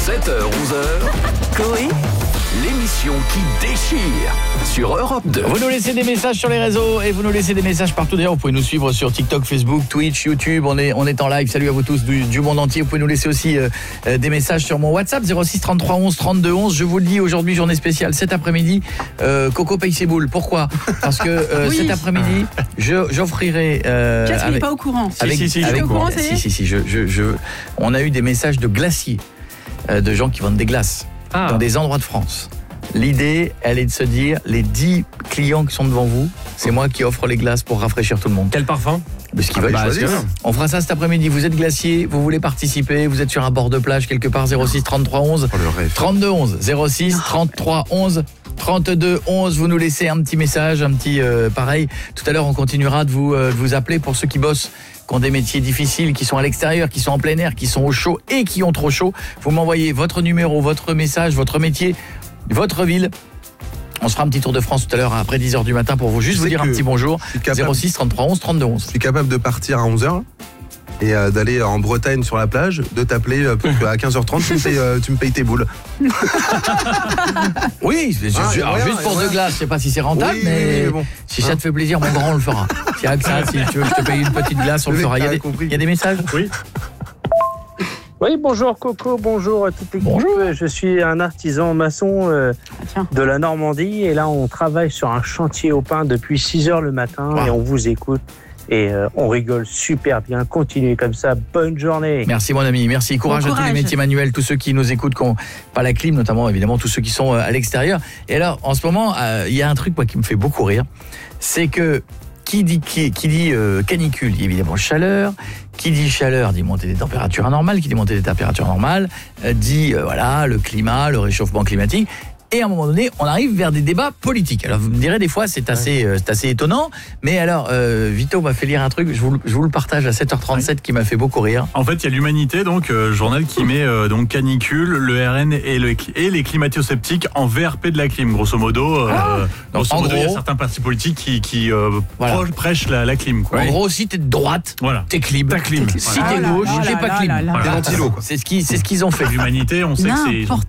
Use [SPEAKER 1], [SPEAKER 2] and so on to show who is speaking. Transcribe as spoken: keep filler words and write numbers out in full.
[SPEAKER 1] sept heures onze heures, Coé, l'émission qui déchire sur Europe deux.
[SPEAKER 2] Vous nous laissez des messages sur les réseaux et vous nous laissez des messages partout. D'ailleurs, vous pouvez nous suivre sur TikTok, Facebook, Twitch, YouTube. On est, on est en live. Salut à vous tous du, du monde entier. Vous pouvez nous laisser aussi euh, euh, des messages sur mon WhatsApp zéro six trente-trois onze trente-deux onze. Je vous le dis, aujourd'hui, journée spéciale. Cet après-midi, euh, Coco paye ses boules. Pourquoi ? Parce que euh, oui. cet après-midi, je, j'offrirai... Euh,
[SPEAKER 3] Qu'est-ce qu'il n'est pas au courant ?
[SPEAKER 2] Avec,
[SPEAKER 3] si, si, si,
[SPEAKER 2] avec,
[SPEAKER 3] au courant,
[SPEAKER 2] si, si, si, je, je, je, on a eu des messages de glaciers, euh, de gens qui vendent des glaces ah. dans des endroits de France. L'idée, elle est de se dire, les dix clients qui sont devant vous, c'est moi qui offre les glaces pour rafraîchir tout le monde.
[SPEAKER 4] Quel parfum ?
[SPEAKER 2] Mais ce qu'ils veulent choisir. On fera ça cet après-midi. Vous êtes glacier, vous voulez participer, vous êtes sur un bord de plage quelque part, zéro six trente-trois onze trente-deux onze. zéro six trente-trois onze trente-deux onze. Vous nous laissez un petit message, un petit euh, pareil. Tout à l'heure, on continuera de vous, euh, de vous appeler pour ceux qui bossent, qui ont des métiers difficiles, qui sont à l'extérieur, qui sont en plein air, qui sont au chaud et qui ont trop chaud. Vous m'envoyez votre numéro, votre message, votre métier, votre ville. On se fera un petit tour de France tout à l'heure après dix heures du matin pour vous juste vous dire un petit bonjour. zéro six trente-trois onze trente-deux onze.
[SPEAKER 5] Je suis capable de partir à onze heures et euh, d'aller en Bretagne sur la plage, de t'appeler euh, pour qu'à quinze heures trente tu me payes, euh, tu me payes tes boules.
[SPEAKER 2] Oui, c'est, ah, alors, rien, juste pour ouais. deux glaces, je sais pas si c'est rentable, oui, mais, oui, mais bon. si ça te fait plaisir, mon grand, on le fera. Si avec ça, si tu veux que je te paye une petite glace, on le fera. Il y a des, il y a des messages ?
[SPEAKER 4] Oui.
[SPEAKER 6] Oui, bonjour Coco, bonjour toute l'équipe. Bonjour. Je suis un artisan maçon euh, de la Normandie et là on travaille sur un chantier au pain depuis six heures le matin wow. et on vous écoute et euh, on rigole super bien. Continuez comme ça, bonne journée.
[SPEAKER 2] Merci mon ami, merci. Courage, bon courage à tous les métiers manuels, tous ceux qui nous écoutent, qui n'ont pas la clim notamment, évidemment tous ceux qui sont à l'extérieur. Et alors en ce moment, il euh, y a un truc moi, qui me fait beaucoup rire, c'est que Qui dit, qui, qui dit euh, canicule, dit évidemment chaleur. Qui dit chaleur, dit montée des températures anormales. Qui dit montée des températures normales, euh, dit euh, voilà, le climat, le réchauffement climatique. Et à un moment donné, on arrive vers des débats politiques. Alors vous me direz, des fois, c'est assez, euh, c'est assez étonnant. Mais alors, euh, Vito m'a fait lire un truc, je vous, je vous le partage à sept heures trente-sept, oui. qui m'a fait beaucoup rire.
[SPEAKER 4] En fait, il y a l'Humanité, donc euh, journal qui met euh, donc canicule, le R N et, le, et les climato-sceptiques en V R P de la clim, grosso modo. Euh, ah. donc, grosso modo, il y a certains partis politiques qui, qui euh, voilà. prêchent la, la clim. Quoi.
[SPEAKER 2] En oui. gros, si t'es de droite, voilà. t'es clim.
[SPEAKER 4] T'es clim.
[SPEAKER 2] Si voilà. t'es gauche, oh t'es pas clim.
[SPEAKER 4] Voilà.
[SPEAKER 2] C'est ce qu'ils, c'est ce qu'ils ont fait.
[SPEAKER 4] L'Humanité, on sait que c'est,